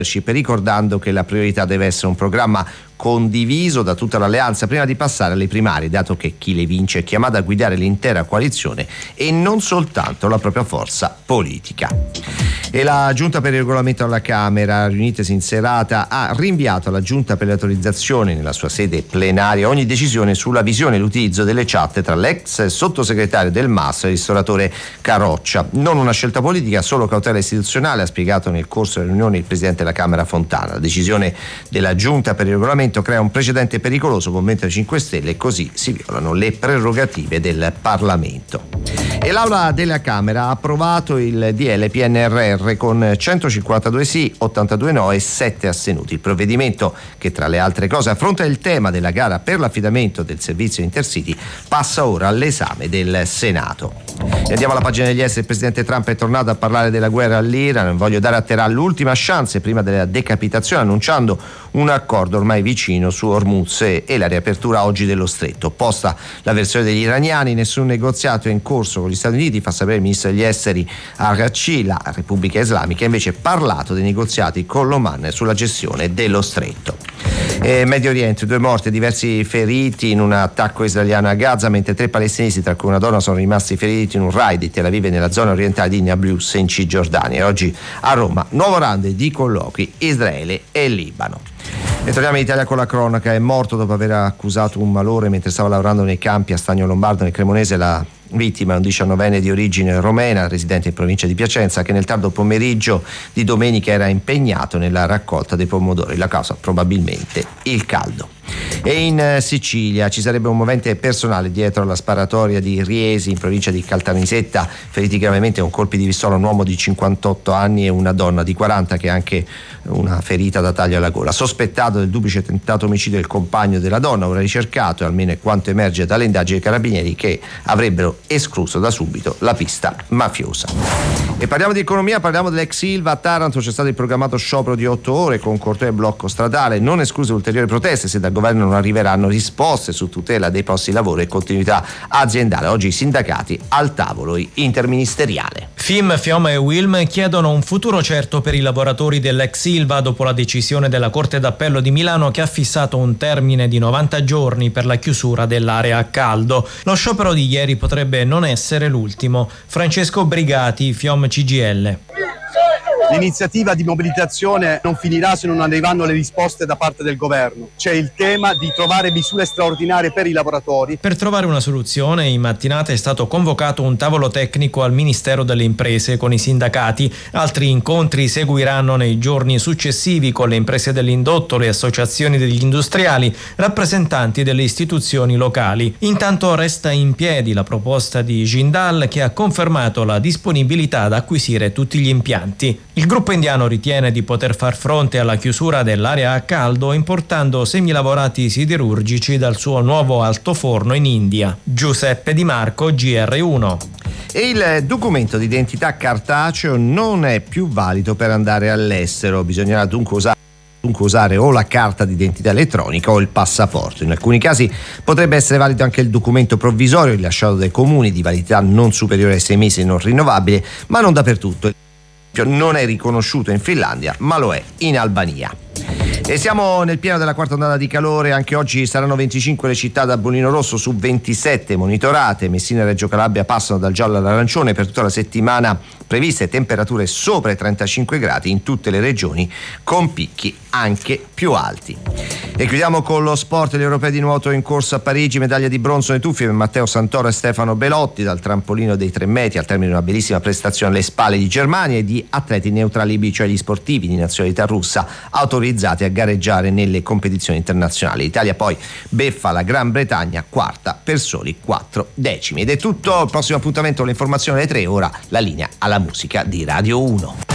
ricordando che la priorità deve essere un programma condiviso da tutta l'alleanza prima di passare alle primarie, dato che chi le vince è chiamato a guidare l'intera coalizione e non soltanto la propria forza politica. E la Giunta per il Regolamento alla Camera, riunitasi in serata, ha rinviato alla Giunta per le autorizzazioni nella sua sede plenaria ogni decisione sulla visione e l'utilizzo delle chat tra l'ex sottosegretario del MAS e il ristoratore Caroccia. Non una scelta politica, solo cautela istituzionale, ha spiegato nel corso della riunione il Presidente della Camera Fontana. La decisione della Giunta per il Regolamento crea un precedente pericoloso, commenta i 5 Stelle, e così si violano le prerogative del Parlamento. E l'Aula della Camera ha approvato il DL PNRR con 152 sì, 82 no e 7 astenuti. Il provvedimento, che tra le altre cose affronta il tema della gara per l'affidamento del servizio Intercity, passa ora all'esame del Senato. E andiamo alla pagina degli esteri. Il presidente Trump è tornato a parlare della guerra all'Iran. Voglio dare a Teheran l'ultima chance prima della decapitazione, annunciando un accordo ormai vicino su Hormuz e la riapertura oggi dello stretto. Opposta la versione degli iraniani, nessun negoziato è in corso con gli Stati Uniti, fa sapere il ministro degli esteri Araghchi. La Repubblica Islamica ha invece parlato dei negoziati con l'Oman sulla gestione dello stretto. Medio Oriente, 2 morti e diversi feriti in un attacco israeliano a Gaza, mentre 3 palestinesi, tra cui una donna, sono rimasti feriti in un raid di Tel Aviv e nella zona orientale di Nablus in Cisgiordania. E oggi a Roma nuovo round di colloqui Israele e Libano. E torniamo in Italia con la cronaca. È morto dopo aver accusato un malore mentre stava lavorando nei campi a Stagno Lombardo nel Cremonese. La vittima è un 19enne di origine romena, residente in provincia di Piacenza, che nel tardo pomeriggio di domenica era impegnato nella raccolta dei pomodori. La causa probabilmente il caldo. E in Sicilia ci sarebbe un movente personale dietro alla sparatoria di Riesi in provincia di Caltanissetta. Feriti gravemente con colpi di pistola un uomo di 58 anni e una donna di 40 che ha anche una ferita da taglio alla gola. Sospettato del duplice tentato omicidio del compagno della donna, ora ricercato, e almeno è quanto emerge dalle indagini dei carabinieri, che avrebbero escluso da subito la pista mafiosa. E parliamo di economia, parliamo dell'ex Ilva. A Taranto c'è stato il programmato sciopero di 8 ore con corteo e blocco stradale, non escluse ulteriori proteste se dal governo non arriveranno risposte su tutela dei posti di lavoro e continuità aziendale. Oggi i sindacati al tavolo interministeriale. FIM, FIOM e UILM chiedono un futuro certo per i lavoratori dell'ex Ilva dopo la decisione della Corte d'Appello di Milano, che ha fissato un termine di 90 giorni per la chiusura dell'area a caldo. Lo sciopero di ieri potrebbe non essere l'ultimo. Francesco Brigati, FIOM CGIL. L'iniziativa di mobilitazione non finirà se non arriveranno le risposte da parte del governo. C'è il tema di trovare misure straordinarie per i lavoratori. Per trovare una soluzione, in mattinata è stato convocato un tavolo tecnico al Ministero delle Imprese con i sindacati. Altri incontri seguiranno nei giorni successivi con le imprese dell'indotto, le associazioni degli industriali, rappresentanti delle istituzioni locali. Intanto resta in piedi la proposta di Jindal, che ha confermato la disponibilità ad acquisire tutti gli impianti. Il gruppo indiano ritiene di poter far fronte alla chiusura dell'area a caldo importando semilavorati siderurgici dal suo nuovo altoforno in India. Giuseppe Di Marco, GR1. E il documento di identità cartaceo non è più valido per andare all'estero, bisognerà dunque usare o la carta d'identità elettronica o il passaporto. In alcuni casi potrebbe essere valido anche il documento provvisorio rilasciato dai comuni di validità non superiore ai 6 mesi e non rinnovabile, ma non dappertutto. Non è riconosciuto in Finlandia, ma lo è in Albania. E siamo nel pieno della quarta ondata di calore. Anche oggi saranno 25 le città da bollino rosso su 27 monitorate. Messina e Reggio Calabria passano dal giallo all'arancione per tutta la settimana previste temperature sopra i 35 gradi in tutte le regioni, con picchi anche più alti. E chiudiamo con lo sport. Gli europei di nuoto in corso a Parigi, medaglia di bronzo nei tuffi per Matteo Santoro e Stefano Belotti dal trampolino dei 3 metri al termine di una bellissima prestazione alle spalle di Germania e di atleti neutralibi, cioè gli sportivi di nazionalità russa autorizzati a gareggiare nelle competizioni internazionali. L'Italia poi beffa la Gran Bretagna, quarta per soli 4 decimi. Ed è tutto. Il prossimo appuntamento con le informazioni alle 3. Ora la linea alla musica di Radio 1.